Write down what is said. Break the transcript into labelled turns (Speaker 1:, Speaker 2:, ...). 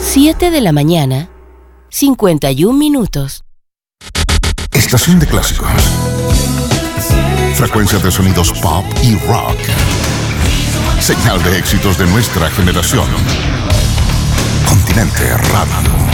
Speaker 1: 7 de la mañana, 51 minutos.
Speaker 2: Estación de clásicos. Frecuencia de sonidos pop y rock. Señal de éxitos de nuestra generación. Continente Radio.